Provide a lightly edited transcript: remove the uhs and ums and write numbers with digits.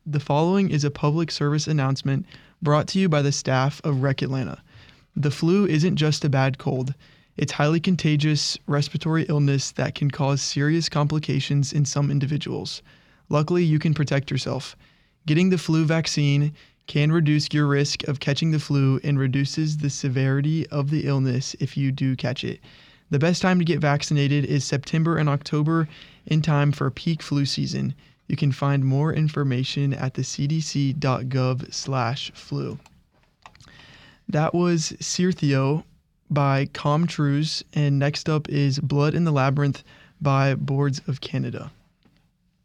The following is a public service announcement brought to you by the staff of Rec Atlanta. The flu isn't just a bad cold. It's highly contagious respiratory illness that can cause serious complications in some individuals. Luckily, you can protect yourself. Getting the flu vaccine can reduce your risk of catching the flu and reduces the severity of the illness if you do catch it. The best time to get vaccinated is September and October, in time for peak flu season. You can find more information at the cdc.gov/flu. That was Cirthio by Comtruse, and next up is Blood in the Labyrinth by Boards of Canada.